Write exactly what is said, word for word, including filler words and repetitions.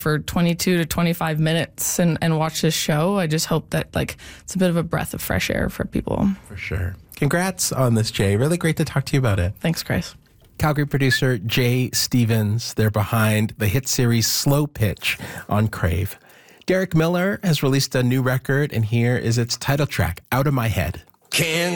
for twenty-two to twenty-five minutes and, and watch this show. I just hope that like it's a bit of a breath of fresh air for people. For sure. Congrats on this, Jay. Really great to talk to you about it. Thanks, Chris. Calgary producer Jay Stevens. They're behind the hit series Slow Pitch on Crave. Derek Miller has released a new record, and here is its title track, Out of My Head. Can